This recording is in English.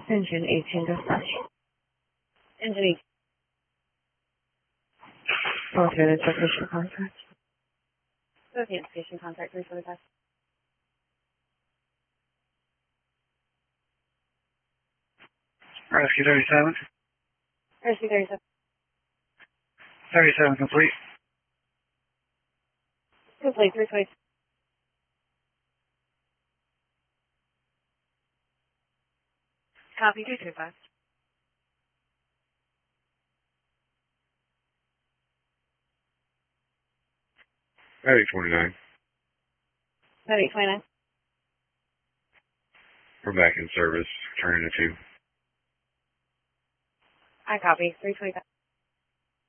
Engine 18 dispatch. Engine 18. Associated station contact. Associated station contact 345. Rescue 37. Rescue 37. 37 complete. Complete 320. Copy 225. Medic 29. Medic 29. We're back in service. Turning to 2. I copy 325.